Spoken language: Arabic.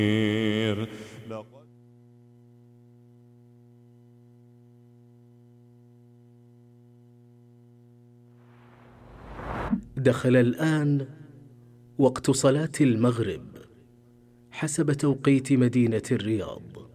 دخل الآن وقت صلاة المغرب حسب توقيت مدينة الرياض.